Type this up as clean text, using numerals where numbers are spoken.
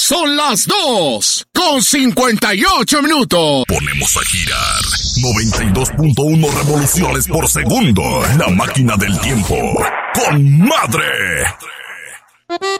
Son las 2:58. Ponemos a girar 92.1 revoluciones por segundo. La máquina del tiempo. ¡Con madre!